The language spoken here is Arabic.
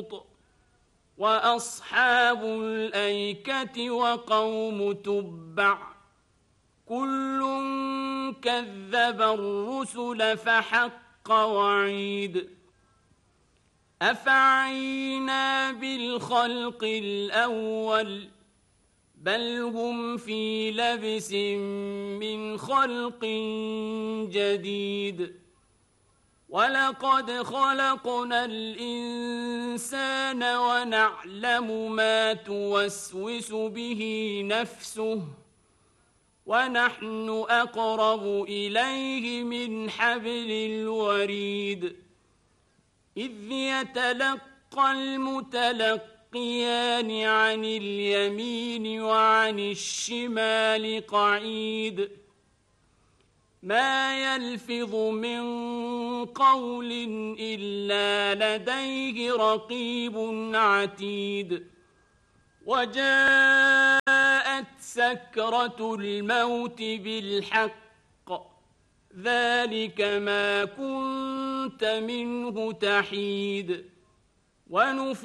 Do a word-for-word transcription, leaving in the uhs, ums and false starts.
وأصحاب الأيكة وقوم تبع كل كذب الرسل فحق وعيد أفعينا بالخلق الأول بل هم في لبس من خلق جديد ولقد خلقنا الإنسان ونعلم ما توسوس به نفسه ونحن أقرب إليه من حبل الوريد إذ يتلقى المتلقيان عن اليمين وعن الشمال قعيد ما يلفظ من قول إلا لديه رقيب عتيد وجاءت سكرة الموت بالحق ذلك ما كنت منه تحيد ونفخ